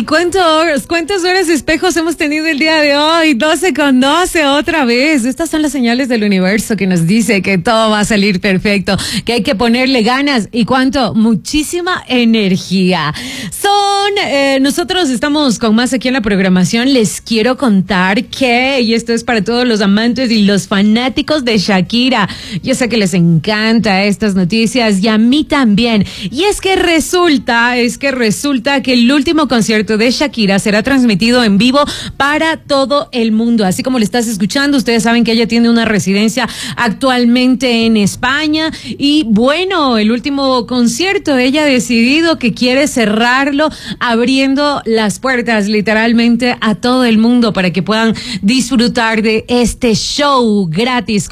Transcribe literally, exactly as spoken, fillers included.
¿Y cuántos, cuántas horas de espejos hemos tenido el día de hoy? doce con doce otra vez. Estas son las señales del universo que nos dice que todo va a salir perfecto, que hay que ponerle ganas y cuánto, muchísima energía. Son, eh, nosotros estamos con más aquí en la programación. Les quiero contar que, y esto es para todos los amantes y los fanáticos de Shakira, yo sé que les encanta estas noticias y a mí también. Y es que resulta, es que resulta que el último concierto de Shakira será transmitido en vivo para todo el mundo. Así como le estás escuchando, ustedes saben que ella tiene una residencia actualmente en España y bueno, el último concierto ella ha decidido que quiere cerrarlo abriendo las puertas literalmente a todo el mundo para que puedan disfrutar de este show gratis.